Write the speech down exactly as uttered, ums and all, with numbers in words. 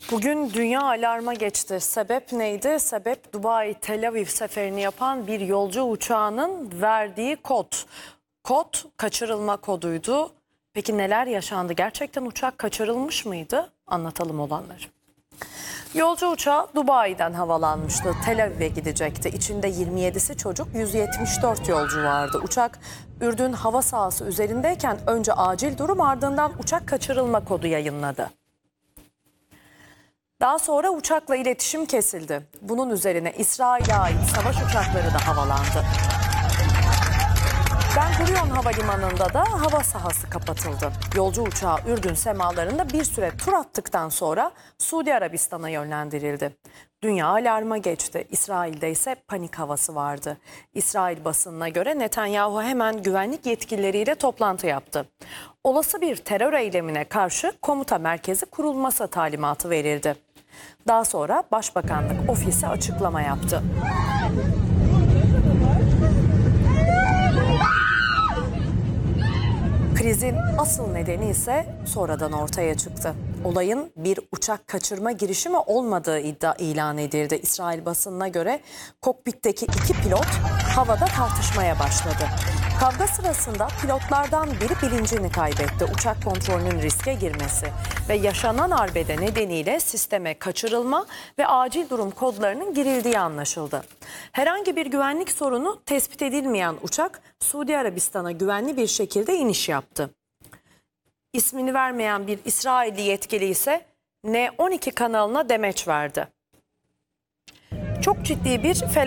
Bugün dünya alarma geçti. Sebep neydi? Sebep Dubai Tel Aviv seferini yapan bir yolcu uçağının verdiği kod. Kod kaçırılma koduydu. Peki neler yaşandı? Gerçekten uçak kaçırılmış mıydı? Anlatalım olanları. Yolcu uçağı Dubai'den havalanmıştı. Tel Aviv'e gidecekti. İçinde yirmi yedisi çocuk, yüz yetmiş dört yolcu vardı. Uçak Ürdün hava sahası üzerindeyken önce acil durum, ardından uçak kaçırılma kodu yayınladı. Daha sonra uçakla iletişim kesildi. Bunun üzerine İsrail'e ait savaş uçakları da havalandı. Ben Gurion Havalimanı'nda da hava sahası kapatıldı. Yolcu uçağı Ürdün semalarında bir süre tur attıktan sonra Suudi Arabistan'a yönlendirildi. Dünya alarma geçti. İsrail'de ise panik havası vardı. İsrail basınına göre Netanyahu hemen güvenlik yetkilileriyle toplantı yaptı. Olası bir terör eylemine karşı komuta merkezi kurulması talimatı verildi. Daha sonra Başbakanlık ofisi açıklama yaptı. Krizin asıl nedeni ise sonradan ortaya çıktı. Olayın bir uçak kaçırma girişimi olmadığı iddia ilan edildi. İsrail basınına göre kokpitteki iki pilot havada tartışmaya başladı. Kavga sırasında pilotlardan biri bilincini kaybetti. Uçak kontrolünün riske girmesi ve yaşanan arbede nedeniyle sisteme kaçırılma ve acil durum kodlarının girildiği anlaşıldı. Herhangi bir güvenlik sorunu tespit edilmeyen uçak Suudi Arabistan'a güvenli bir şekilde iniş yaptı. İsmini vermeyen bir İsrailli yetkili ise N on iki kanalına demeç verdi. Çok ciddi bir felaket.